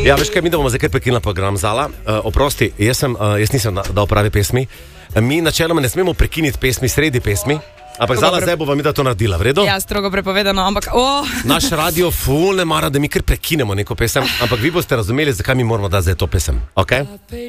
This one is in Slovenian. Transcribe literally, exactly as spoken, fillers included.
Ja, veš kaj, mi da bomo zdaj kar prekinila program Zala. Uh, oprosti, jaz, sem, uh, jaz nisem dal pravi pesmi. Mi načeloma ne smemo prekiniti pesmi sredi pesmi, ampak Zala zdaj bova mi da to naredila, v redu? Ja, strogo prepovedano, ampak oh. Naš radio ful ne mara, da mi kar prekinemo neko pesem, ampak vi boste razumeli, zakaj mi moramo dati zdaj to pesem, ok?